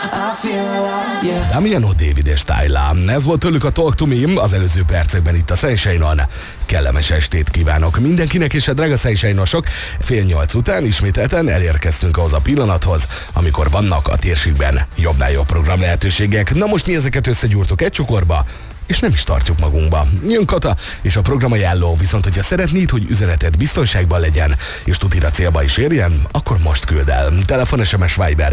Damiano David és Tyla. Ez volt tőlük a Talk to Me az előző percekben itt a Sunshine-on. Kellemes estét kívánok mindenkinek, és a drága Sunshine-osok, 7:30 után ismételten elérkeztünk ahhoz a pillanathoz, amikor vannak a térségben jobbnál jobb program lehetőségek. Na most mi ezeket összegyúrtuk egy csokorba, és nem is tartjuk magunkba. Jön Kata, és a programajánló, viszont hogyha szeretnéd, hogy üzeneted biztonságban legyen, és tutira célba is érjen, akkor most küld el. Telefon, SMS, Viber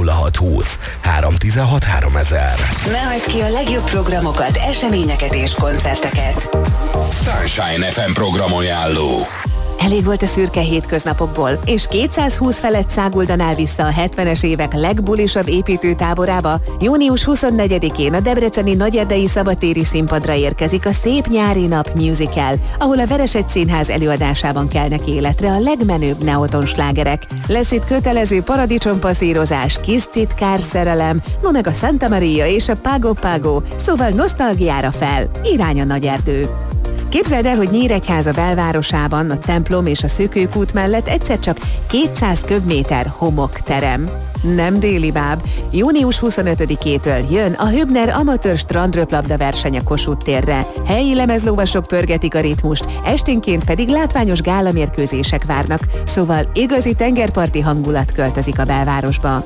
0620 316 3000. Ne hagyd ki a legjobb programokat, eseményeket és koncerteket. Sunshine FM programajánló. Elég volt a szürke hétköznapokból, és 220 felett száguldanál vissza a 70-es évek legbulisabb építőtáborába. Június 24-én a debreceni Nagyerdei szabadtéri színpadra érkezik a Szép nyári nap musical, ahol a Veresegy Színház előadásában kelnek életre a legmenőbb neoton slágerek. Lesz itt kötelező paradicsompasszírozás, kis titkár szerelem, no meg a Santa Maria és a Pago Pago, szóval nosztalgiára fel, irány a Nagyerdő. Képzeld el, hogy Nyíregyháza belvárosában, a templom és a Szökőkút mellett egyszer csak 200 köbméter homokterem. Nem déli báb. Június 25-től jön a Hübner amatőr strandröplabda verseny a Kossuth térre. Helyi lemezlovasok pörgetik a ritmust, esténként pedig látványos gálamérkőzések várnak, szóval igazi tengerparti hangulat költözik a belvárosba.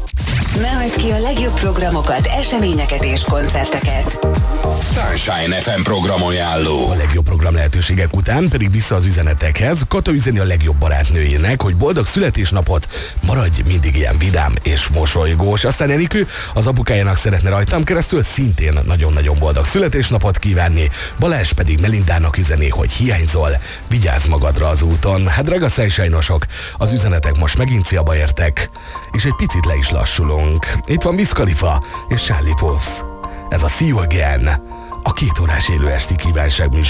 Ne hagyd ki a legjobb programokat, eseményeket és koncerteket. Sunshine FM programajánló. A legjobb program lehetőségek után pedig vissza az üzenetekhez. Kata üzeni a legjobb barátnőjének, hogy boldog születésnapot, maradj mindig ilyen vidám és mosolygós. Aztán Enikő az apukájának szeretne rajtam keresztül szintén nagyon-nagyon boldog születésnapot kívánni. Balázs pedig Melindának üzeni, hogy hiányzol, vigyázz magadra az úton. Hát drága Sunshine-osok, az üzenetek most megint célba értek, és egy picit le is lassulunk. Itt van Wiz Khalifa és Charlie Puth. Ez a See You Again, a 2 órás élő esti kívánság műsor.